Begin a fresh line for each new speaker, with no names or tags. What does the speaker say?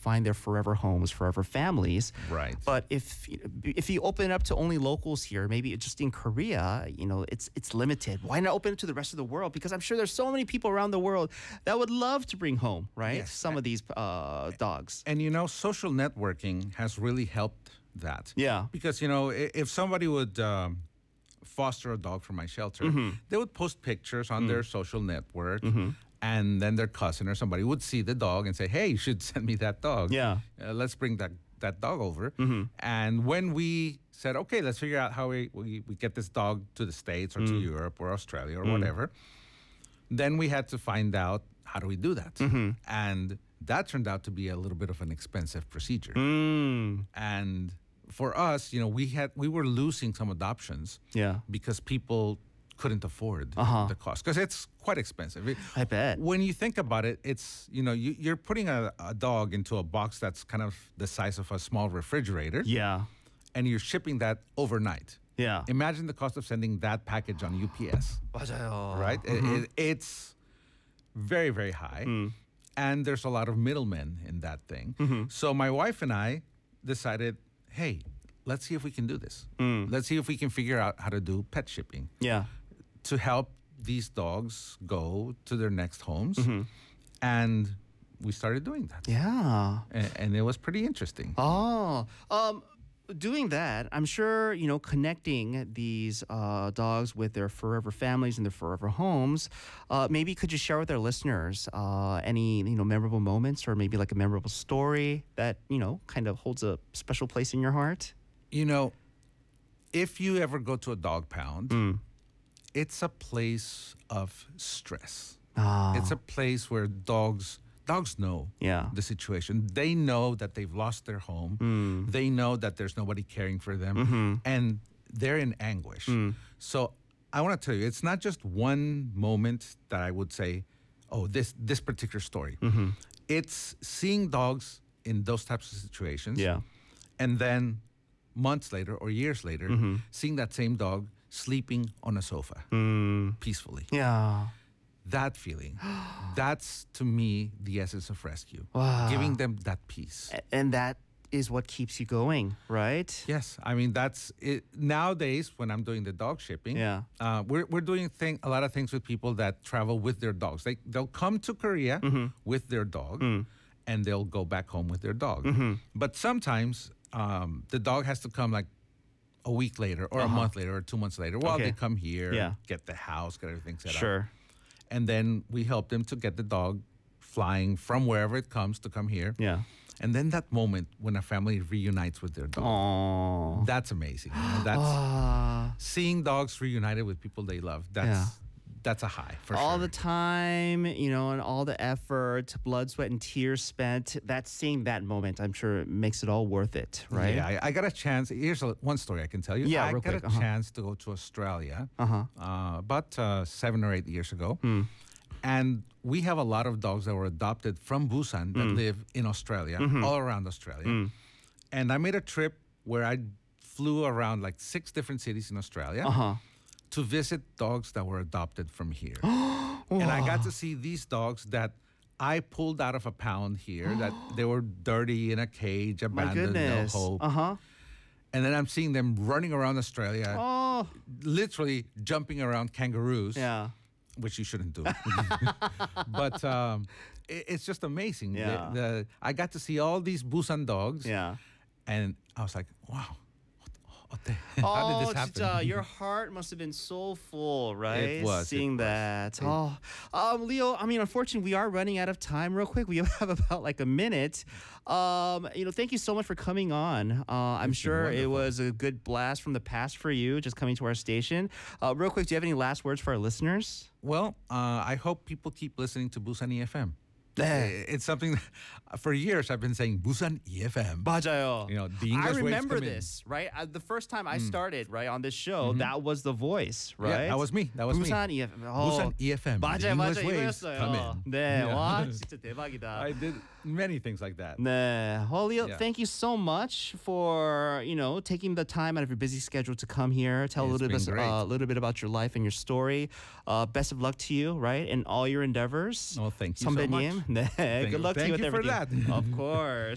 find their forever homes, forever families.
Right.
But if you open it up to only locals here, maybe just in Korea, it's limited. Why not open it to the rest of the world? Because I'm sure there's so many people around the world that would love to bring home, right?
Yes.
Some of these dogs.
And social networking has really helped that.
Yeah.
Because if somebody would foster a dog from my shelter, they would post pictures on their social network, and then their cousin or somebody would see the dog and say, "Hey, you should send me that dog.
Yeah.
Let's bring that dog over." And when we said, "Okay, let's figure out how we get this dog to the States or to Europe or Australia or whatever," then we had to find out, how do we do that? And that turned out to be a little bit of an expensive procedure. And for us, we were losing some adoptions, because people couldn't afford the cost, because it's quite expensive.
I bet.
When you think about it, it's you're putting a dog into a box that's kind of the size of a small refrigerator, and you're shipping that overnight. Imagine the cost of sending that package on UPS. Right? It's very, very high. And there's a lot of middlemen in that thing. So my wife and I decided, hey, let's see if we can do this. Let's see if we can figure out how to do pet shipping. To help these dogs go to their next homes. And we started doing that. And it was pretty interesting.
Doing that, I'm sure, connecting these dogs with their forever families and their forever homes. Maybe could you share with our listeners any, memorable moments, or maybe like a memorable story that, kind of holds a special place in your heart?
If you ever go to a dog pound, it's a place of stress. It's a place where dogs know the situation. They know that they've lost their home. They know that there's nobody caring for them. And they're in anguish. So I want to tell you, it's not just one moment that I would say, oh, this particular story. It's seeing dogs in those types of situations. And then months later or years later, seeing that same dog sleeping on a sofa peacefully. That feeling, that's to me the essence of rescue. Giving them that peace.
And that is what keeps you going, right?
Yes. I mean, that's it. Nowadays, when I'm doing the dog shipping, we're doing a lot of things with people that travel with their dogs. They'll come to Korea with their dog, and they'll go back home with their dog. But sometimes the dog has to come like a week later or a month later or 2 months later while they come here, get the house, get everything set up. And then we help them to get the dog flying from wherever it comes to come here. And then that moment when a family reunites with their dog, that's amazing. That's seeing dogs reunited with people they love. That's a high for
all
sure.
the time, and all the effort, blood, sweat, and tears spent. Seeing that moment, I'm sure it makes it all worth it, right?
Yeah, I got a chance. Here's one story I can tell you. I got a chance to go to Australia about 7 or 8 years ago. And we have a lot of dogs that were adopted from Busan that live in Australia, all around Australia. And I made a trip where I flew around like 6 different cities in Australia to visit dogs that were adopted from here. And I got to see these dogs that I pulled out of a pound here, that they were dirty in a cage, abandoned, no hope. And then I'm seeing them running around Australia, literally jumping around kangaroos. Which you shouldn't do. But it's just amazing. I got to see all these Busan dogs. And I was like, wow. How did this happen?
진짜, your heart must have been so full, right?
It was.
Seeing that. Leo, unfortunately, we are running out of time real quick. We have about like a minute. Thank you so much for coming on. I'm sure it was a good blast from the past for you, just coming to our station. Real quick, do you have any last words for our listeners?
Well, I hope people keep listening to Busan EFM. It's something that, for years I've been saying Busan EFM.
맞아요.
The English
I remember
waves come
this, right? The first time I started, right, on this show, that was the voice, right?
Yeah, that was me.
Busan EFM.
Busan EFM.
맞아요,
English
맞아요.
waves
이거였어요.
come in.
네, 와, 진짜 대박이다.
I did many things like that.
네. Well, Leo, thank you so much for, taking the time out of your busy schedule to come here, tell a little bit about your life and your story. Best of luck to you, right, in all your endeavors.
Oh, thank you so much.
선배님. 네, good luck to you with everything.
Thank you for that.
Of course.